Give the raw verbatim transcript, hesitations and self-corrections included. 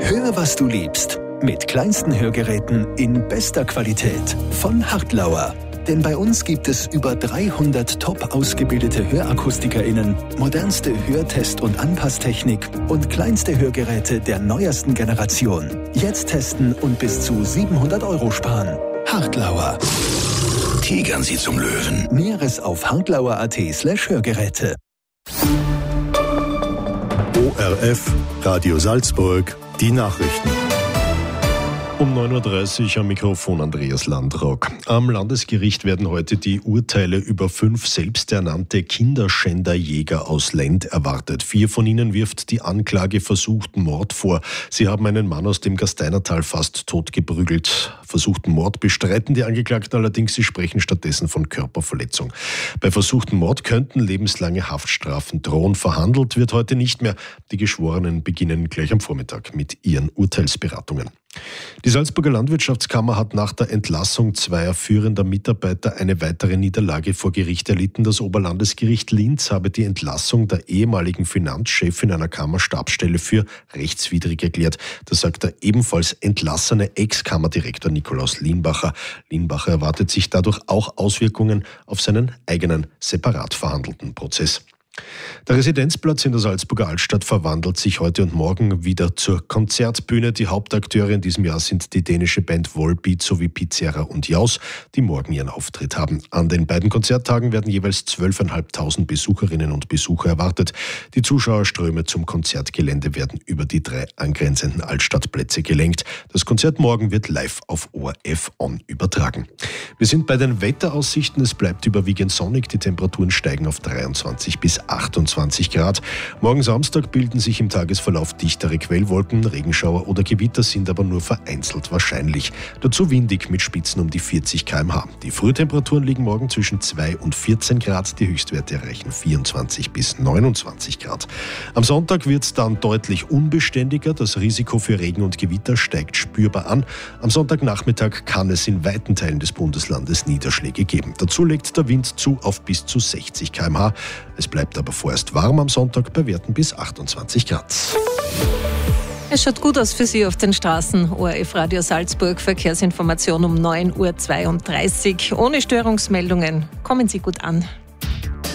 Hör, was du liebst. Mit kleinsten Hörgeräten in bester Qualität. Von Hartlauer. Denn bei uns gibt es über dreihundert top ausgebildete HörakustikerInnen, modernste Hörtest- und Anpasstechnik und kleinste Hörgeräte der neuesten Generation. Jetzt testen und bis zu siebenhundert Euro sparen. Hartlauer. Tigern Sie zum Löwen. Näheres auf hartlauer.at slash Hörgeräte. O R F, Radio Salzburg, die Nachrichten. Um neun Uhr dreißig am Mikrofon Andreas Landrock. Am Landesgericht werden heute die Urteile über fünf selbsternannte Kinderschänderjäger aus Lend erwartet. Vier von ihnen wirft die Anklage versuchten Mord vor. Sie haben einen Mann aus dem Gasteinertal fast totgeprügelt. Versuchten Mord bestreiten die Angeklagten allerdings, sie sprechen stattdessen von Körperverletzung. Bei versuchten Mord könnten lebenslange Haftstrafen drohen. Verhandelt wird heute nicht mehr. Die Geschworenen beginnen gleich am Vormittag mit ihren Urteilsberatungen. Die Salzburger Landwirtschaftskammer hat nach der Entlassung zweier führender Mitarbeiter eine weitere Niederlage vor Gericht erlitten. Das Oberlandesgericht Linz habe die Entlassung der ehemaligen Finanzchefin einer Kammerstabsstelle für rechtswidrig erklärt. Das sagt der ebenfalls entlassene Ex-Kammerdirektor Nikolaus Lienbacher. Lienbacher erwartet sich dadurch auch Auswirkungen auf seinen eigenen separat verhandelten Prozess. Der Residenzplatz in der Salzburger Altstadt verwandelt sich heute und morgen wieder zur Konzertbühne. Die Hauptakteure in diesem Jahr sind die dänische Band Volbeat sowie Pizzerra und Jaus, die morgen ihren Auftritt haben. An den beiden Konzerttagen werden jeweils zwölftausendfünfhundert Besucherinnen und Besucher erwartet. Die Zuschauerströme zum Konzertgelände werden über die drei angrenzenden Altstadtplätze gelenkt. Das Konzert morgen wird live auf O R F On übertragen. Wir sind bei den Wetteraussichten. Es bleibt überwiegend sonnig. Die Temperaturen steigen auf dreiundzwanzig bis achtundzwanzig Grad. Morgen Samstag bilden sich im Tagesverlauf dichtere Quellwolken. Regenschauer oder Gewitter sind aber nur vereinzelt wahrscheinlich. Dazu windig mit Spitzen um die vierzig Kilometer pro Stunde. Die Frühtemperaturen liegen morgen zwischen zwei und vierzehn Grad. Die Höchstwerte erreichen vierundzwanzig bis neunundzwanzig Grad. Am Sonntag wird es dann deutlich unbeständiger. Das Risiko für Regen und Gewitter steigt spürbar an. Am Sonntagnachmittag kann es in weiten Teilen des Bundeslandes Niederschläge geben. Dazu legt der Wind zu auf bis zu sechzig Kilometer pro Stunde. Es bleibt aber vorerst warm am Sonntag bei Werten bis achtundzwanzig Grad. Es schaut gut aus für Sie auf den Straßen. O R F Radio Salzburg, Verkehrsinformation um neun Uhr zweiunddreißig. Ohne Störungsmeldungen. Kommen Sie gut an.